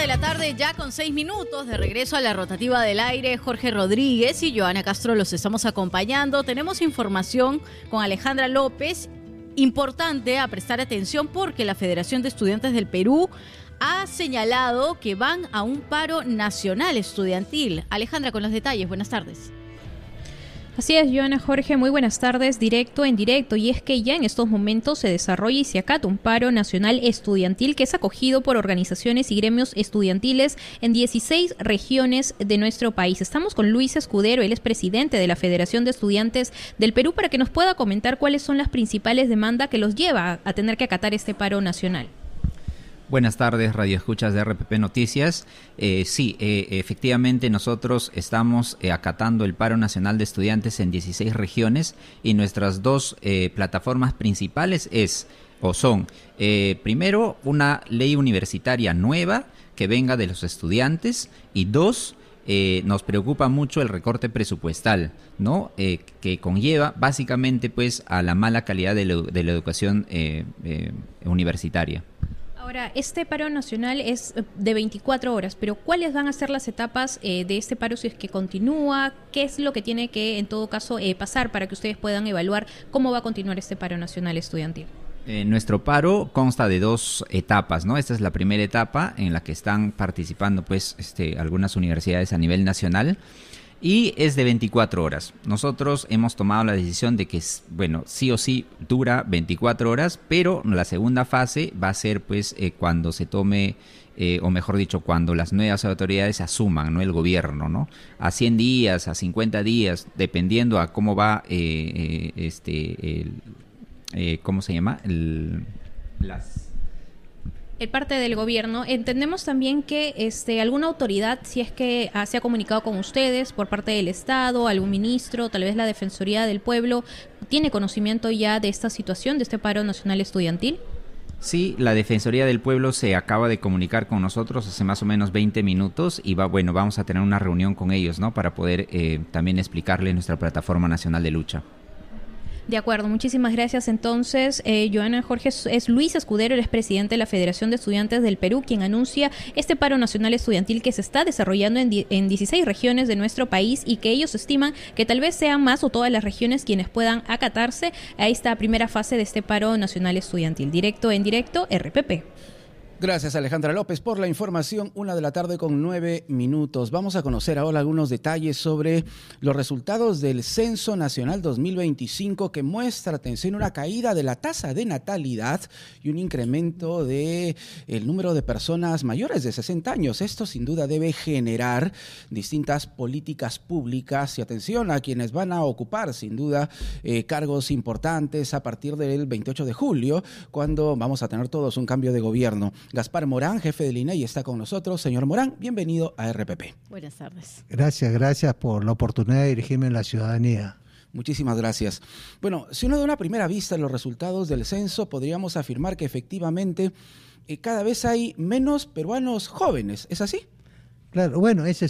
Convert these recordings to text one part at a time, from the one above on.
de la tarde, ya con 6 minutos, de regreso a la rotativa del aire. Jorge Rodríguez y Joana Castro los estamos acompañando. Tenemos información con Alejandra López, importante a prestar atención porque la Federación de Estudiantes del Perú ha señalado que van a un paro nacional estudiantil. Alejandra, con los detalles, buenas tardes. Así es, Joana, Jorge, muy buenas tardes, directo en directo, y es que ya en estos momentos se desarrolla y se acata un paro nacional estudiantil que es acogido por organizaciones y gremios estudiantiles en 16 regiones de nuestro país. Estamos con Luis Escudero, él es presidente de la Federación de Estudiantes del Perú, para que nos pueda comentar cuáles son las principales demandas que los lleva a tener que acatar este paro nacional. Buenas tardes, radioescuchas de RPP Noticias. Efectivamente nosotros estamos acatando el paro nacional de estudiantes en 16 regiones y nuestras dos plataformas principales son primero, una ley universitaria nueva que venga de los estudiantes, y dos, nos preocupa mucho el recorte presupuestal, ¿no? Que conlleva básicamente pues a la mala calidad de la educación universitaria. Ahora, este paro nacional es de 24 horas, pero ¿cuáles van a ser las etapas de este paro si es que continúa? ¿Qué es lo que tiene que, en todo caso, pasar para que ustedes puedan evaluar cómo va a continuar este paro nacional estudiantil? Nuestro paro consta de dos etapas, ¿no? Esta es la primera etapa en la que están participando pues algunas universidades a nivel nacional. Y es de 24 horas. Nosotros hemos tomado la decisión de que, sí o sí dura 24 horas, pero la segunda fase va a ser pues cuando se tome, o mejor dicho, cuando las nuevas autoridades asuman, ¿no? El gobierno, ¿no? A 100 días, a 50 días, dependiendo a cómo va, ¿cómo se llama? El parte del gobierno. Entendemos también que alguna autoridad, si es que se ha comunicado con ustedes por parte del Estado, algún ministro, tal vez la Defensoría del Pueblo, ¿tiene conocimiento ya de esta situación, de este paro nacional estudiantil? Sí, la Defensoría del Pueblo se acaba de comunicar con nosotros hace más o menos 20 minutos y vamos a tener una reunión con ellos, ¿no? Para poder también explicarle nuestra plataforma nacional de lucha. De acuerdo, muchísimas gracias. Entonces, Joana, Jorge, es Luis Escudero, el presidente de la Federación de Estudiantes del Perú, quien anuncia este paro nacional estudiantil que se está desarrollando en 16 regiones de nuestro país y que ellos estiman que tal vez sean más o todas las regiones quienes puedan acatarse a esta primera fase de este paro nacional estudiantil. Directo en directo, RPP. Gracias, Alejandra López, por la información. 1:09 p.m. Vamos a conocer ahora algunos detalles sobre los resultados del Censo Nacional 2025, que muestra, atención, una caída de la tasa de natalidad y un incremento de el número de personas mayores de 60 años. Esto sin duda debe generar distintas políticas públicas y atención a quienes van a ocupar sin duda cargos importantes a partir del 28 de julio, cuando vamos a tener todos un cambio de gobierno. Gaspar Morán, jefe del INEI, está con nosotros. Señor Morán, bienvenido a RPP. Buenas tardes. Gracias por la oportunidad de dirigirme a la ciudadanía. Muchísimas gracias. Bueno, si uno da una primera vista en los resultados del censo, podríamos afirmar que efectivamente cada vez hay menos peruanos jóvenes. ¿Es así? Claro, bueno, esa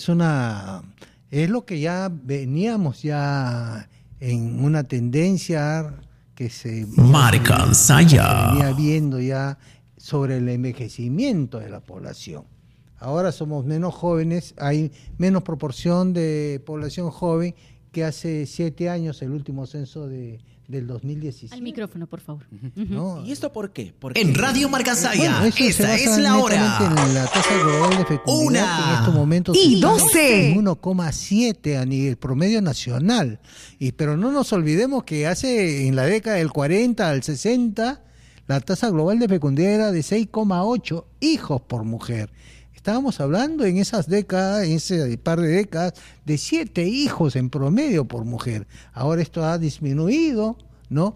es lo que ya veníamos ya en una tendencia que se venía viendo ya sobre el envejecimiento de la población. Ahora somos menos jóvenes, hay menos proporción de población joven que hace 7 años, el último censo del 2017. Al micrófono, por favor. ¿No? ¿Y esto por qué? En Radio Marcasaya, esta es la hora. En la tasa global de fecundidad, que en estos momentos y 12. 1,7 a nivel promedio nacional. Pero no nos olvidemos que en la década del 40 al 60, la tasa global de fecundidad era de 6,8 hijos por mujer. Estábamos hablando en esas décadas, en ese par de décadas, de 7 hijos en promedio por mujer. Ahora esto ha disminuido, ¿no?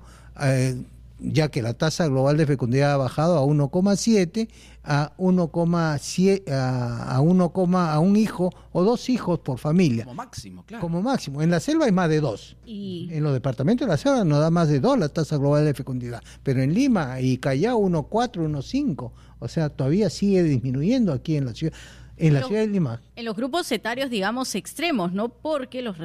Ya que la tasa global de fecundidad ha bajado a 1,7, a 1,7, a un hijo o 2 hijos por familia. Como máximo, claro. Como máximo. En la selva hay más de 2. En los departamentos de la selva no da más de 2 la tasa global de fecundidad. Pero en Lima y Callao 1,4, 1,5. O sea, todavía sigue disminuyendo aquí en la ciudad. En la ciudad de Lima. En los grupos etarios, digamos, extremos, ¿no? Porque los